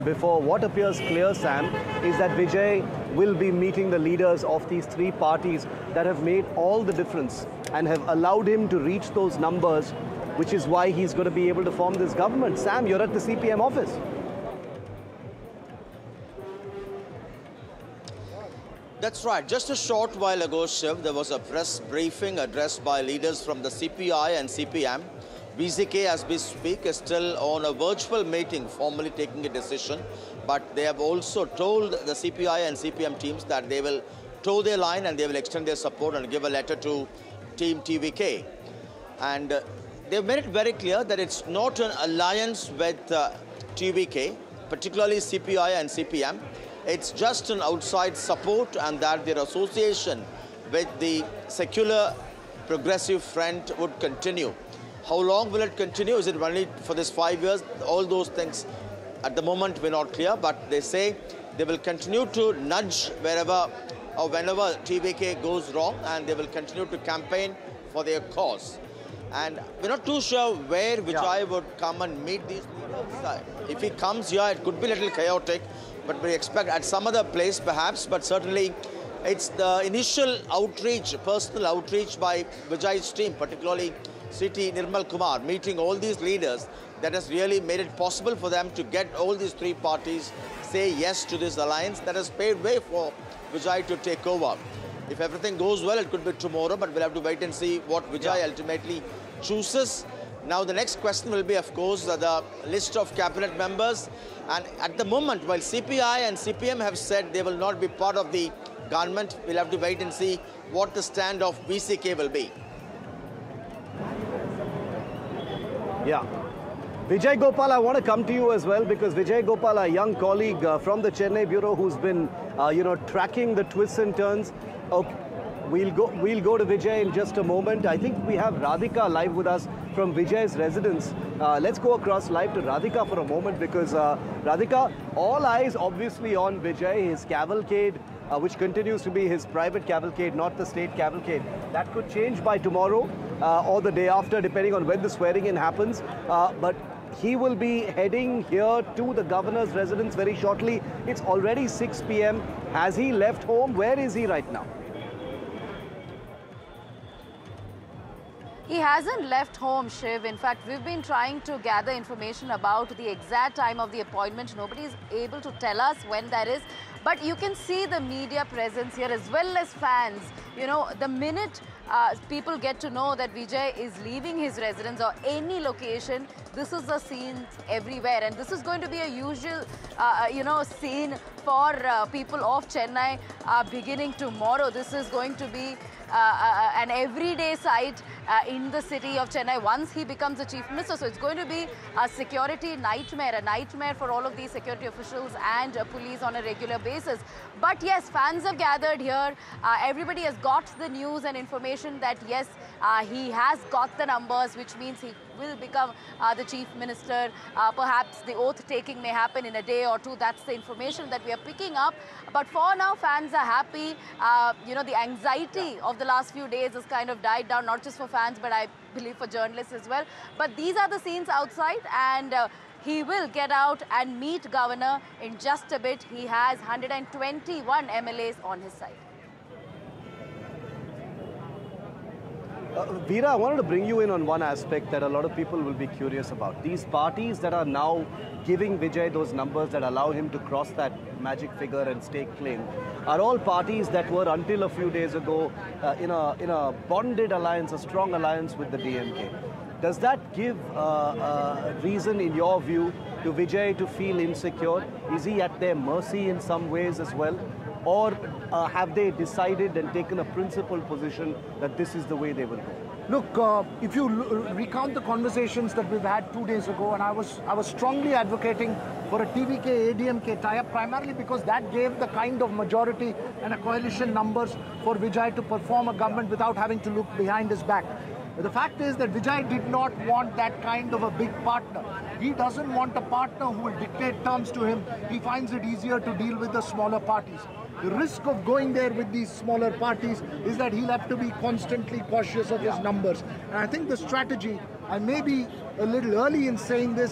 Before, what appears clear, Sam, is that Vijay will be meeting the leaders of these three parties that have made all the difference and have allowed him to reach those numbers, which is why he's going to be able to form this government. Sam, you're at the CPM office. That's right. Just a short while ago, Shiv, there was a press briefing addressed by leaders from the CPI and CPM. VCK, as we speak, is still on a virtual meeting, formally taking a decision. But they have also told the CPI and CPM teams that they will toe their line and they will extend their support and give a letter to Team TVK. And they've made it very clear that it's not an alliance with TVK, particularly CPI and CPM. It's just an outside support, and that their association with the secular progressive front would continue. How long will it continue? Is it only for this 5 years? All those things at the moment we're not clear, but they say they will continue to nudge wherever or whenever TVK goes wrong, and they will continue to campaign for their cause. And we're not too sure where Vijay would come and meet these leaders. If he comes here, it could be a little chaotic, but we expect at some other place perhaps, but certainly it's the initial outreach, personal outreach by Vijay's team, particularly CT Nirmal Kumar, meeting all these leaders, that has really made it possible for them to get all these three parties say yes to this alliance that has paved way for Vijay to take over. If everything goes well, it could be tomorrow, but we'll have to wait and see what Vijay ultimately chooses. Now, the next question will be, of course, the list of cabinet members. And at the moment, while CPI and CPM have said they will not be part of the government, we'll have to wait and see what the stand of VCK will be. Yeah. Vijay Gopal, I want to come to you as well, because Vijay Gopal, a young colleague from the Chennai Bureau who's been, tracking the twists and turns. Okay. We'll go to Vijay in just a moment. I think we have Radhika live with us from Vijay's residence. Let's go across live to Radhika for a moment, because Radhika, all eyes obviously on Vijay, his cavalcade, which continues to be his private cavalcade, not the state cavalcade. That could change by tomorrow or the day after, depending on when the swearing in happens. But he will be heading here to the governor's residence very shortly. It's already 6 p.m. Has he left home? Where is he right now? He hasn't left home, Shiv. In fact, we've been trying to gather information about the exact time of the appointment. Nobody is able to tell us when that is. But you can see the media presence here as well as fans. You know, the minute people get to know that Vijay is leaving his residence or any location, this is the scene everywhere. And this is going to be a usual, scene for people of Chennai beginning tomorrow. This is going to be an everyday sight in the city of Chennai once he becomes the chief minister. So it's going to be a security nightmare, a nightmare for all of these security officials and police on a regular basis. But yes, fans have gathered here. Everybody has got the news and information that yes, he has got the numbers, which means he will become the chief minister. Perhaps the oath taking may happen in a day or two. That's the information that we are picking up. But for now, fans are happy. The anxiety of the last few days has kind of died down, not just for fans, but I believe for journalists as well. But these are the scenes outside, and he will get out and meet Governor in just a bit. He has 121 MLAs on his side. Veera, I wanted to bring you in on one aspect that a lot of people will be curious about. These parties that are now giving Vijay those numbers that allow him to cross that magic figure and stake claim are all parties that were until a few days ago in a bonded alliance, a strong alliance with the DMK. Does that give a reason, in your view, to Vijay to feel insecure? Is he at their mercy in some ways as well? Or have they decided and taken a principled position that this is the way they will go? Look, if you recount the conversations that we've had 2 days ago, and I was strongly advocating for a TVK-ADMK tie-up, primarily because that gave the kind of majority and a coalition numbers for Vijay to perform a government without having to look behind his back. But the fact is that Vijay did not want that kind of a big partner. He doesn't want a partner who will dictate terms to him. He finds it easier to deal with the smaller parties. The risk of going there with these smaller parties is that he'll have to be constantly cautious of his numbers. And I think the strategy, I may be a little early in saying this,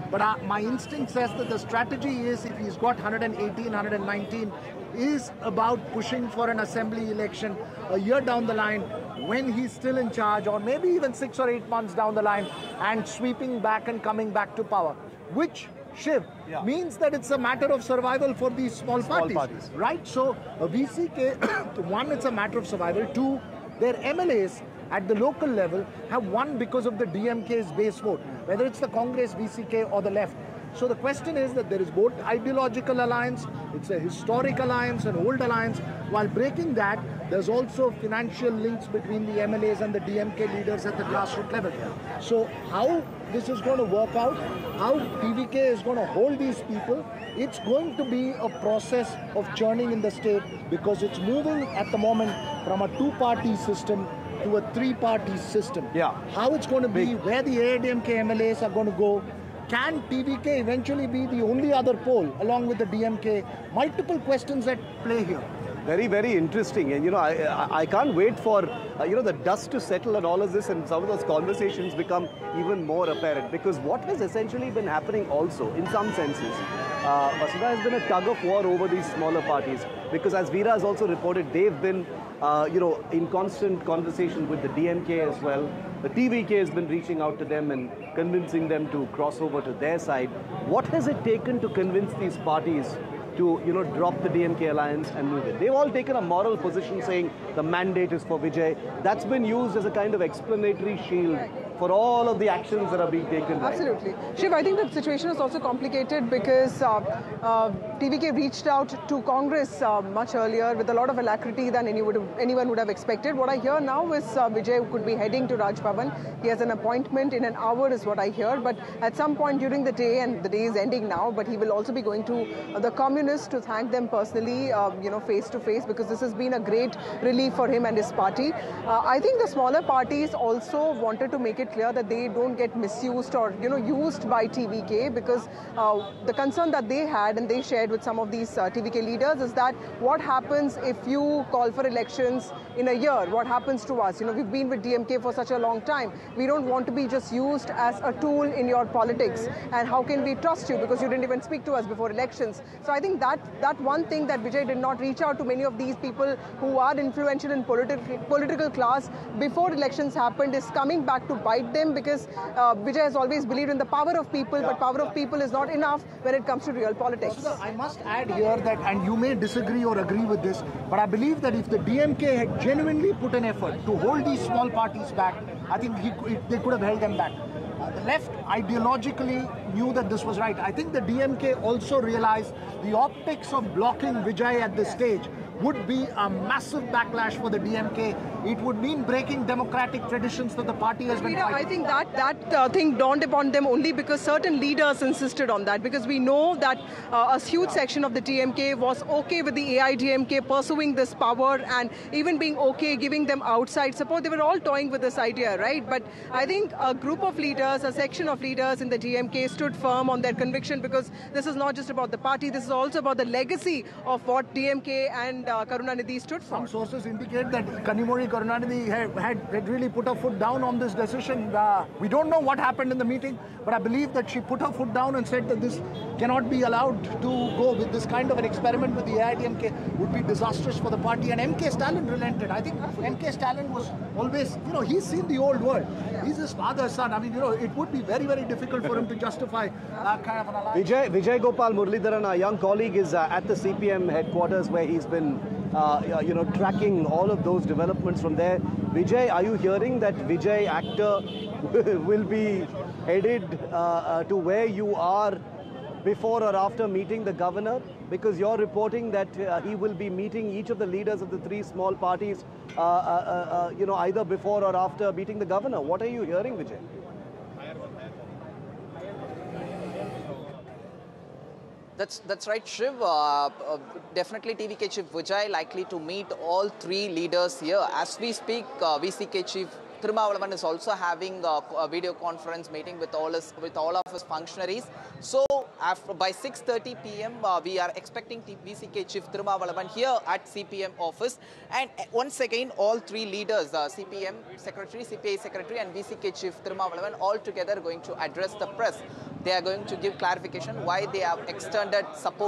But my instinct says that the strategy is, if he's got 118, 119, is about pushing for an assembly election a year down the line when he's still in charge, or maybe even 6 or 8 months down the line, and sweeping back and coming back to power, which Shiv means that it's a matter of survival for these small parties, right? So VCK, one, it's a matter of survival. Two, their MLAs at the local level have won because of the DMK's base vote, whether it's the Congress, VCK or the left. So the question is that there is both ideological alliance, it's a historic alliance, an old alliance. While breaking that, there's also financial links between the MLAs and the DMK leaders at the grassroots level. So how this is going to work out, how TVK is going to hold these people, it's going to be a process of churning in the state, because it's moving at the moment from a two-party system to a three-party system. How it's going to be, where the AIADMK MLAs are going to go, can TVK eventually be the only other pole along with the DMK? Multiple questions at play here. Very, very interesting. And, I can't wait for, the dust to settle and all of this, and some of those conversations become even more apparent. Because what has essentially been happening also, in some senses, Vasudha, has been a tug of war over these smaller parties. Because as Veera has also reported, they've been, in constant conversation with the DMK as well. The TVK has been reaching out to them and convincing them to cross over to their side. What has it taken to convince these parties to, drop the DMK alliance and move it? They've all taken a moral position saying the mandate is for Vijay. That's been used as a kind of explanatory shield for all of the actions that are being taken. Absolutely. Shiv, I think the situation is also complicated because TVK reached out to Congress much earlier with a lot of alacrity than anyone would have expected. What I hear now is Vijay could be heading to Raj Bhavan. He has an appointment in an hour is what I hear, but at some point during the day, and the day is ending now, but he will also be going to the communists to thank them personally, face to face, because this has been a great relief for him and his party. I think the smaller parties also wanted to make it clear that they don't get misused or used by TVK, because the concern that they had and they shared with some of these TVK leaders is that what happens if you call for elections in a year? What happens to us? We've been with DMK for such a long time. We don't want to be just used as a tool in your politics. And how can we trust you, because you didn't even speak to us before elections? So I think that one thing that Vijay did not reach out to many of these people who are influential in political class before elections happened is coming back to bite them, because Vijay has always believed in the power of people, but power of people is not enough when it comes to real politics. I must add here that, and you may disagree or agree with this, but I believe that if the DMK had genuinely put an effort to hold these small parties back, I think they could have held them back. The left ideologically knew that this was right. I think the DMK also realized the optics of blocking Vijay at this stage would be a massive backlash for the DMK. It would mean breaking democratic traditions that the party has been fighting. I think that thing dawned upon them only because certain leaders insisted on that, because we know that a huge section of the DMK was okay with the AIADMK pursuing this power and even being okay giving them outside support. They were all toying with this idea, right? But I think a group of leaders, a section of leaders in the DMK stood firm on their conviction, because this is not just about the party, this is also about the legacy of what DMK and Karunanidhi stood for. Some sources indicate that Kanimozhi Karunanidhi had really put her foot down on this decision. We don't know what happened in the meeting, but I believe that she put her foot down and said that this cannot be allowed to go with this kind of an experiment with the AIADMK would be disastrous for the party. And MK Stalin relented. I think MK Stalin was always, he's seen the old world. He's his father's son. I mean, it would be very, very difficult for him to justify that kind of an alliance. Vijay Gopal Muralidharan, our young colleague, is at the CPM headquarters where he's been tracking all of those developments from there. Vijay, are you hearing that Vijay actor will be headed to where you are before or after meeting the governor? Because you're reporting that he will be meeting each of the leaders of the three small parties, either before or after meeting the governor. What are you hearing, Vijay? That's right, Shiv. Definitely TVK Chief Vijay likely to meet all three leaders here. As we speak, VCK Chief Thirumavalavan is also having a video conference meeting with all of his functionaries. So by 6:30 p.m. We are expecting VCK Chief Thirumavalavan here at CPM office. And once again, all three leaders, CPM Secretary, CPI Secretary and VCK Chief Thirumavalavan, all together going to address the press. They are going to give clarification why they have extended support